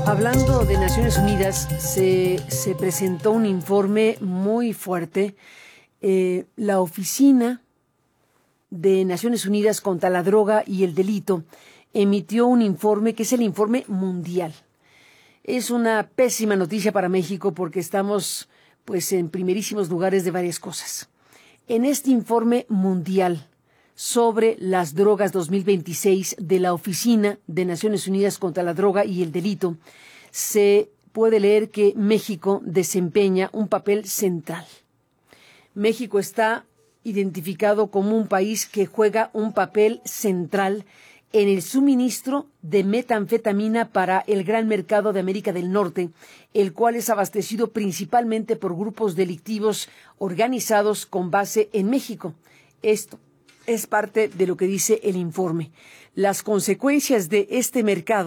Hablando de Naciones Unidas, se presentó un informe muy fuerte. La Oficina de Naciones Unidas contra la Droga y el Delito emitió un informe que es el informe mundial. Es una pésima noticia para México porque estamos pues en primerísimos lugares de varias cosas. En este informe mundial sobre las drogas 2026 de la Oficina de Naciones Unidas contra la Droga y el Delito, se puede leer que México desempeña un papel central. México está identificado como un país que juega un papel central en el suministro de metanfetamina para el gran mercado de América del Norte, el cual es abastecido principalmente por grupos delictivos organizados con base en México. Esto es parte de lo que dice el informe. Las consecuencias de este mercado